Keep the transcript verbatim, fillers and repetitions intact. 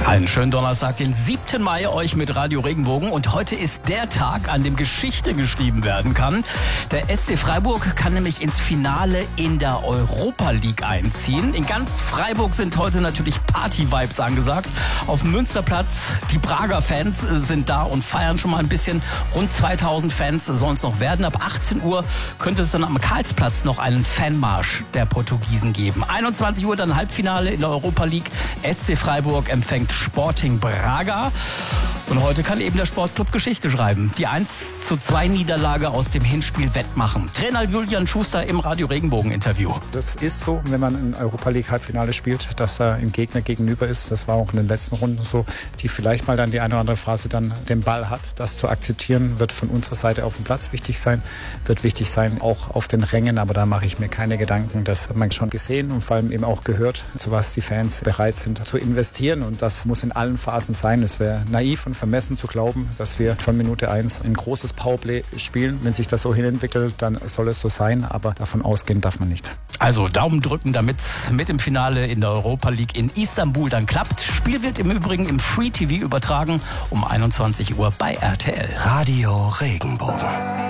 Einen schönen Donnerstag, den siebten Mai, euch mit Radio Regenbogen. Und heute ist der Tag, an dem Geschichte geschrieben werden kann. Der S C Freiburg kann nämlich ins Finale in der Europa League einziehen. In ganz Freiburg sind heute natürlich Party-Vibes angesagt. Auf dem Münsterplatz, die Prager Fans sind da und feiern schon mal ein bisschen. Rund zweitausend Fans sollen es noch werden. Ab achtzehn Uhr könnte es dann am Karlsplatz noch einen Fanmarsch der Portugiesen geben. einundzwanzig Uhr dann Halbfinale in der Europa League. S C Freiburg empfängt Sporting Braga. Und heute kann eben der Sportclub Geschichte schreiben. Die eins zu zwei Niederlage aus dem Hinspiel wettmachen. Trainer Julian Schuster im Radio Regenbogen Interview. Das ist so, wenn man ein Europa League Halbfinale spielt, dass er im Gegner gegenüber ist. Das war auch in den letzten Runden so, die vielleicht mal dann die eine oder andere Phase dann den Ball hat. Das zu akzeptieren, wird von unserer Seite auf dem Platz wichtig sein, wird wichtig sein auch auf den Rängen. Aber da mache ich mir keine Gedanken. Das hat man schon gesehen und vor allem eben auch gehört, zu was die Fans bereit sind zu investieren. Und das muss in allen Phasen sein. Es wäre naiv und vermessen zu glauben, dass wir von Minute eins ein großes Powerplay spielen. Wenn sich das so hinentwickelt, dann soll es so sein, aber davon ausgehen darf man nicht. Also Daumen drücken, damit es mit dem Finale in der Europa League in Istanbul dann klappt. Spiel wird im Übrigen im Free T V übertragen um einundzwanzig Uhr bei R T L. Radio Regenbogen.